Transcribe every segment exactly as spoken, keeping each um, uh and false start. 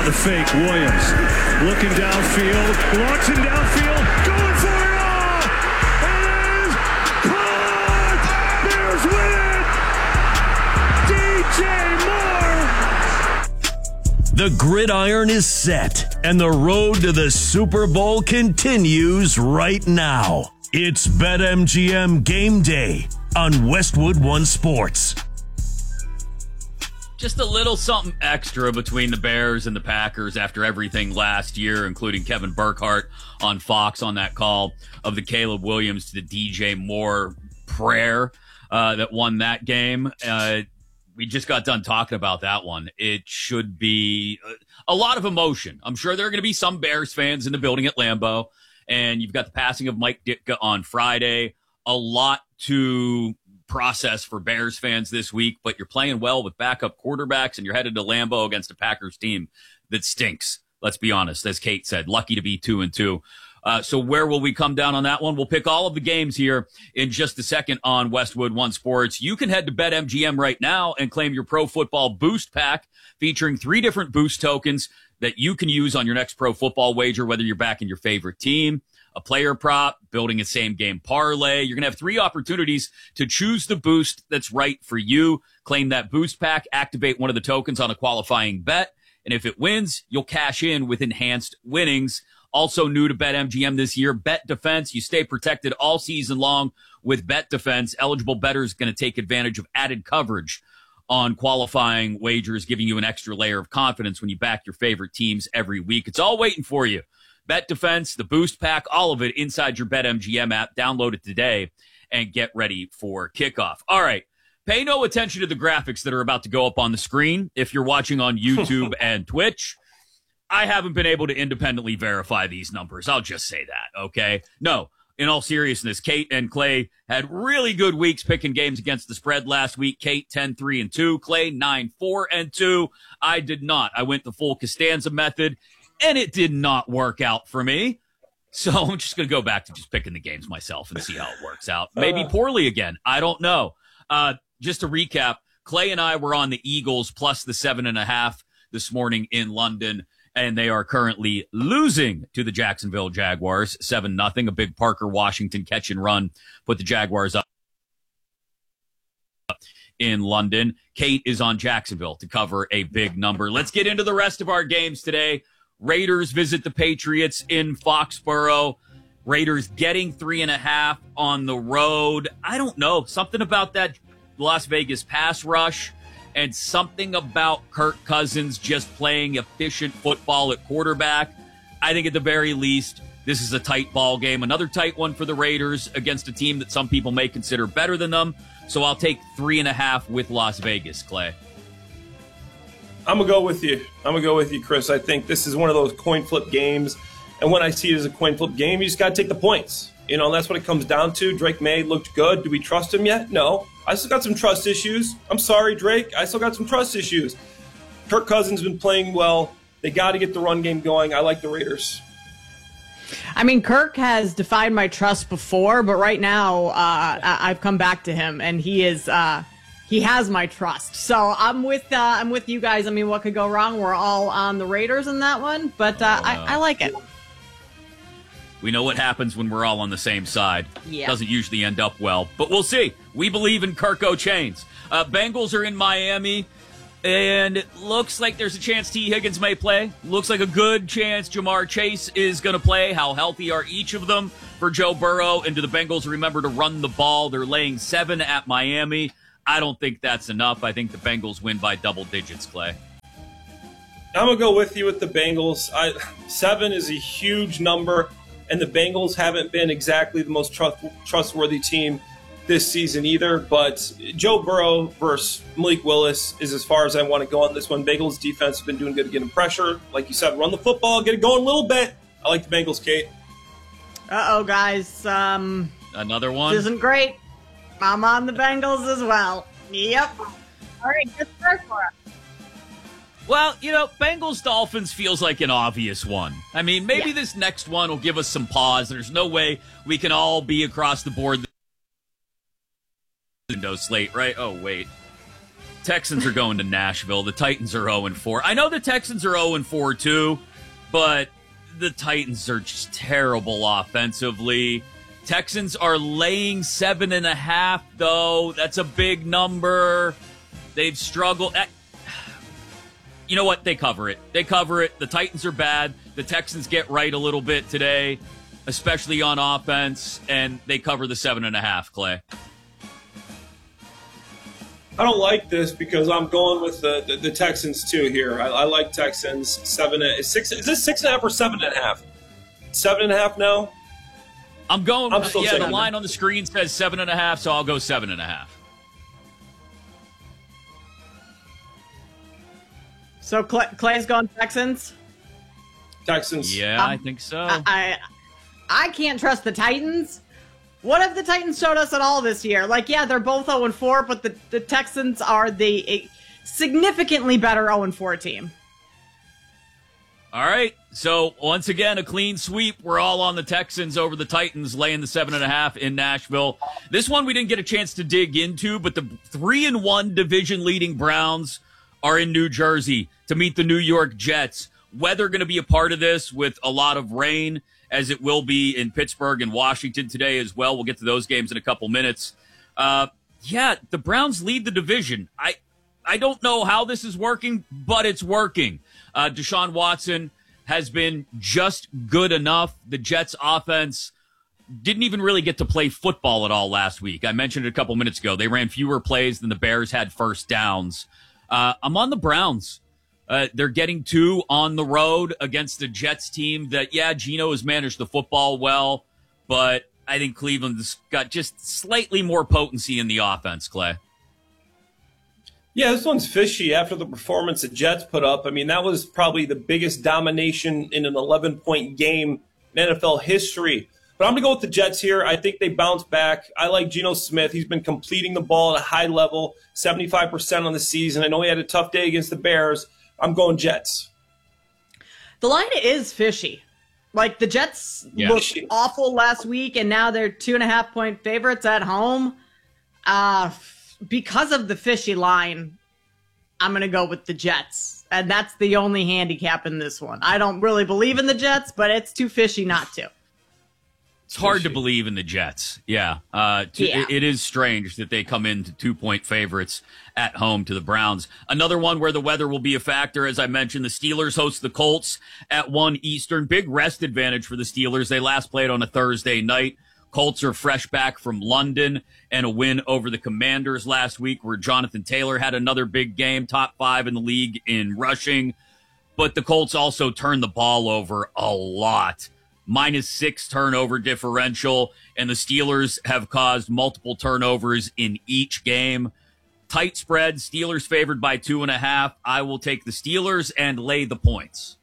on the fake. Williams looking downfield, launching downfield, going for it all. It is caught. Bears win it. D J Moore. The gridiron is set, and the road to the Super Bowl continues right now. It's BetMGM Game Day on Westwood One Sports. Just a little something extra between the Bears and the Packers after everything last year, including Kevin Burkhardt on Fox on that call of the Caleb Williams to the D J Moore prayer uh, that won that game. Uh, we just got done talking about that one. It should be a lot of emotion. I'm sure there are going to be some Bears fans in the building at Lambeau, and you've got the passing of Mike Ditka on Friday. A lot to process for Bears fans this week, but you're playing well with backup quarterbacks and you're headed to Lambeau against a Packers team that stinks. Let's be honest. As Kate said, lucky to be two and two. Uh, so where will we come down on that one? We'll pick all of the games here in just a second on Westwood One Sports. You can head to BetMGM right now and claim your Pro Football Boost Pack featuring three different boost tokens that you can use on your next pro football wager, whether you're backing your favorite team, a player prop, building a same game parlay. You're going to have three opportunities to choose the boost that's right for you. Claim that boost pack, activate one of the tokens on a qualifying bet, and if it wins, you'll cash in with enhanced winnings. Also new to BetMGM this year, Bet Defense. You stay protected all season long with Bet Defense. Eligible bettors going to take advantage of added coverage on qualifying wagers, giving you an extra layer of confidence when you back your favorite teams every week. It's all waiting for you. Bet Defense, the Boost Pack, all of it inside your BetMGM app. Download it today and get ready for kickoff. All right. Pay no attention to the graphics that are about to go up on the screen if you're watching on YouTube and Twitch. I haven't been able to independently verify these numbers. I'll just say that, okay? No, in all seriousness, Kate and Clay had really good weeks picking games against the spread last week. Kate, ten three and two. Clay, nine four and two. I did not. I went the full Costanza method, and it did not work out for me. So I'm just going to go back to just picking the games myself and see how it works out. Maybe poorly again. I don't know. Uh, just to recap, Clay and I were on the Eagles plus the seven and a half this morning in London, and they are currently losing to the Jacksonville Jaguars, seven nothing. A big Parker Washington catch and run put the Jaguars up in London. Kate is on Jacksonville to cover a big number. Let's get into the rest of our games today. Raiders visit the Patriots in Foxborough. Raiders getting three and a half on the road. I don't know. Something about that Las Vegas pass rush and something about Kirk Cousins just playing efficient football at quarterback. I think at the very least, this is a tight ball game. Another tight one for the Raiders against a team that some people may consider better than them. So I'll take three and a half with Las Vegas, Clay. I'm going to go with you. I'm going to go with you, Chris. I think this is one of those coin flip games. And when I see it as a coin flip game, you just got to take the points. You know, and that's what it comes down to. Drake May looked good. Do we trust him yet? No. I still got some trust issues. I'm sorry, Drake. I still got some trust issues. Kirk Cousins has been playing well. They got to get the run game going. I like the Raiders. I mean, Kirk has defied my trust before, but right now uh, I've come back to him, and he is uh, he has my trust. So I'm with uh, I'm with you guys. I mean, what could go wrong? We're all on the Raiders in that one, but uh, oh, no. I, I like it. We know what happens when we're all on the same side. Yeah. Doesn't usually end up well, but we'll see. We believe in Kirko Chains. Uh, Bengals are in Miami, and it looks like there's a chance T. Higgins may play. Looks like a good chance Jamar Chase is going to play. How healthy are each of them for Joe Burrow? And do the Bengals remember to run the ball? They're laying seven at Miami. I don't think that's enough. I think the Bengals win by double digits, Clay. I'm going to go with you with the Bengals. I, seven is a huge number. And the Bengals haven't been exactly the most trust, trustworthy team this season either. But Joe Burrow versus Malik Willis is as far as I want to go on this one. Bengals defense has been doing good getting pressure. Like you said, run the football, get it going a little bit. I like the Bengals, Kate. Uh-oh, guys. Um, Another one? This isn't great. I'm on the Bengals as well. Yep. All right, good start for us. Well, you know, Bengals-Dolphins feels like an obvious one. I mean, maybe yeah. this next one will give us some pause. There's no way we can all be across the board. Window slate, right? Oh, wait. Texans are going to Nashville. The Titans are oh and four. I know the Texans are oh and four too, but the Titans are just terrible offensively. Texans are laying seven and a half, though. That's a big number. They've struggled. You know what? They cover it. They cover it. The Titans are bad. The Texans get right a little bit today, especially on offense, and they cover the seven and a half, Clay. I don't like this because I'm going with the, the, the Texans too here. I, I like Texans seven six. Is this six and a half or seven and a half? Seven and a half now. I'm going. I'm still yeah, the saying line on the screen says seven and a half, so I'll go seven and a half. So Clay, Clay's going Texans. Texans. Yeah, Um, I think so. I, I I can't trust the Titans. What have the Titans showed us at all this year? Like, yeah, they're both oh and four, but the, the Texans are the a significantly better oh and four team. All right. So, once again, a clean sweep. We're all on the Texans over the Titans, laying the seven and a half in Nashville. This one we didn't get a chance to dig into, but the three and one division-leading Browns are in New Jersey to meet the New York Jets. Weather going to be a part of this with a lot of rain, as it will be in Pittsburgh and Washington today as well. We'll get to those games in a couple minutes. Uh, yeah, the Browns lead the division. I I don't know how this is working, but it's working. Uh, Deshaun Watson has been just good enough. The Jets offense didn't even really get to play football at all last week. I mentioned it a couple minutes ago. They ran fewer plays than the Bears had first downs. Uh, I'm on the Browns. Uh, they're getting two on the road against the Jets team that, yeah, Geno has managed the football well, but I think Cleveland's got just slightly more potency in the offense, Clay. Yeah, this one's fishy after the performance the Jets put up. I mean, that was probably the biggest domination in an eleven-point game in N F L history. But I'm going to go with the Jets here. I think they bounce back. I like Geno Smith. He's been completing the ball at a high level, seventy-five percent on the season. I know he had a tough day against the Bears. I'm going Jets. The line is fishy. Like, the Jets Yeah. looked awful last week, and now they're two and a half point favorites at home. Uh, because of the fishy line, I'm going to go with the Jets. And that's the only handicap in this one. I don't really believe in the Jets, but it's too fishy not to. It's hard to believe in the Jets. Yeah. Uh, to, Yeah. It, it is strange that they come into two-point favorites at home to the Browns. Another one where the weather will be a factor. As I mentioned, the Steelers host the Colts at one Eastern. Big rest advantage for the Steelers. They last played on a Thursday night. Colts are fresh back from London and a win over the Commanders last week where Jonathan Taylor had another big game, top five in the league in rushing. But the Colts also turned the ball over a lot. Minus six turnover differential, and the Steelers have caused multiple turnovers in each game. Tight spread, Steelers favored by two and a half. I will take the Steelers and lay the points.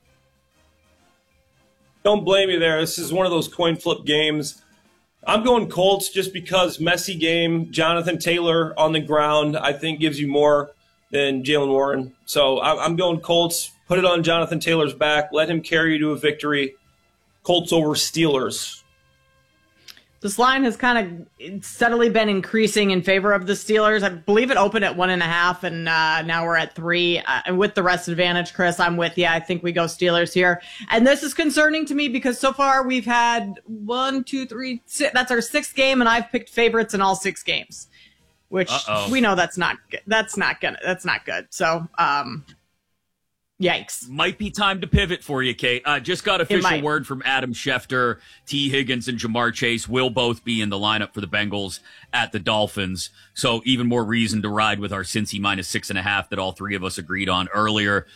Don't blame me there. This is one of those coin flip games. I'm going Colts just because messy game. Jonathan Taylor on the ground, I think, gives you more than Jaylen Warren. So I'm going Colts. Put it on Jonathan Taylor's back. Let him carry you to a victory. Colts over Steelers. This line has kind of steadily been increasing in favor of the Steelers. I believe it opened at one and a half, and uh, now we're at three. Uh, and with the rest advantage, Chris, I'm with you. I think we go Steelers here. And this is concerning to me because so far we've had one, two, three, six. That's our sixth game, and I've picked favorites in all six games, which Uh-oh. we know that's not good. That's not gonna. That's not good. So, um, yikes. Might be time to pivot for you, Kate. Uh, just got official might. word from Adam Schefter. T. Higgins and Jamar Chase will both be in the lineup for the Bengals at the Dolphins. So even more reason to ride with our Cincy minus six and a half that all three of us agreed on earlier.